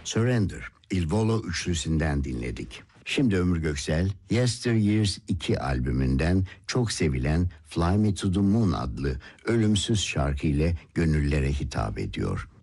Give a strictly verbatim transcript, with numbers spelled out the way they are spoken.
Surrender, Il Volo üçlüsünden dinledik. Şimdi Ömür Göksel, Yesteryears iki albümünden çok sevilen Fly Me to the Moon adlı ölümsüz şarkı ile gönüllere hitap ediyor.